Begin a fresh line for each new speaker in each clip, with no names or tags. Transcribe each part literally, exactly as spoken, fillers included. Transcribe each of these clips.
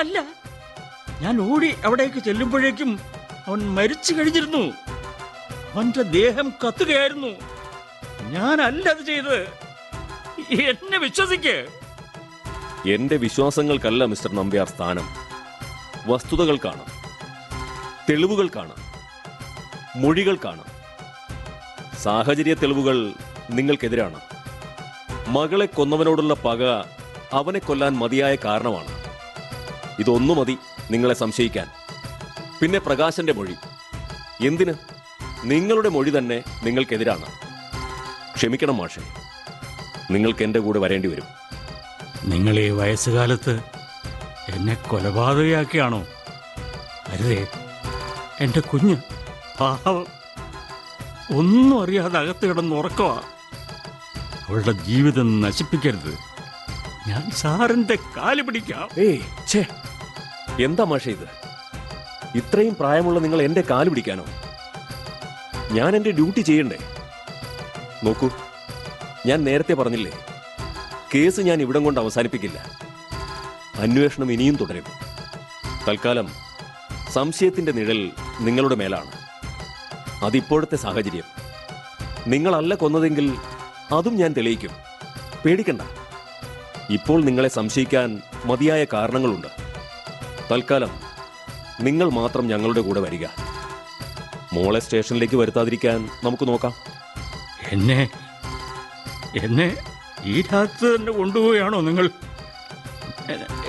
മാത്രമല്ല, ഞാൻ ഓടി അവിടേക്ക് ചെല്ലുമ്പോഴേക്കും അവൻ മരിച്ചു കഴിഞ്ഞിരുന്നു. അവന്റെ ദേഹം കത്തുകയായിരുന്നു. ഞാനല്ല അത് ചെയ്തത്. എന്നെ വിശ്വസിക്ക്.
എന്റെ വിശ്വാസങ്ങൾക്കല്ല മിസ്റ്റർ നമ്പ്യാർ സ്ഥാനം. വസ്തുതകൾക്കാണ്, തെളിവുകൾക്കാണ്, മൊഴികൾക്കാണ്. സാഹചര്യ തെളിവുകൾ നിങ്ങൾക്കെതിരാണ്. മകളെ കൊന്നവനോടുള്ള പക അവനെ കൊല്ലാൻ മതിയായ കാരണമാണ്. ഇതൊന്നു മതി നിങ്ങളെ സംശയിക്കാൻ. പിന്നെ പ്രകാശന്റെ മൊഴി. എന്തിന്? നിങ്ങളുടെ മൊഴി തന്നെ നിങ്ങൾക്കെതിരാണ്. ക്ഷമിക്കണം മാഷേ, നിങ്ങൾക്ക് എൻ്റെ കൂടെ വരേണ്ടി വരും.
നിങ്ങൾ ഈ വയസ്സുകാലത്ത് എന്നെ കൊലപാതകയാക്കിയാണോ? അരുതേ, എൻ്റെ കുഞ്ഞ് പാവം ഒന്നും അറിയാതെ അകത്ത് കിടന്ന് ഉറക്കവാ. അവളുടെ ജീവിതം നശിപ്പിക്കരുത്. ഞാൻ സാറിന്റെ കാല് പിടിക്കാം.
ഏയ് ഛേ, എന്താ മാഷേ ഇത്? ഇത്രയും പ്രായമുള്ള നിങ്ങൾ എൻ്റെ കാല് പിടിക്കാനോ? ഞാൻ എൻ്റെ ഡ്യൂട്ടി ചെയ്യണ്ടേ? നോക്കൂ, ഞാൻ നേരത്തെ പറഞ്ഞില്ലേ, കേസ് ഞാൻ ഇവിടം കൊണ്ട് അവസാനിപ്പിക്കില്ല. അന്വേഷണം ഇനിയും തുടരും. തൽക്കാലം സംശയത്തിന്റെ നിഴൽ നിങ്ങളുടെ മേലാണ്. അതിപ്പോഴത്തെ സാഹചര്യം. നിങ്ങളല്ല കൊന്നതെങ്കിൽ അതും ഞാൻ തെളിയിക്കും. പേടിക്കണ്ട. ഇപ്പോൾ നിങ്ങളെ സംശയിക്കാൻ മതിയായ കാരണങ്ങളുണ്ട്. തൽക്കാലം നിങ്ങൾ മാത്രം ഞങ്ങളുടെ കൂടെ വരിക. മോളെ സ്റ്റേഷനിലേക്ക് വരുത്താതിരിക്കാൻ നമുക്ക് നോക്കാം.
എന്നെ എന്നെ ഈ രാത്രി തന്നെ കൊണ്ടുപോവുകയാണോ നിങ്ങൾ?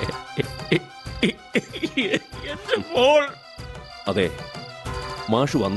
എന്റെ മോൾ.
അതെ, മാഷു വന്നു.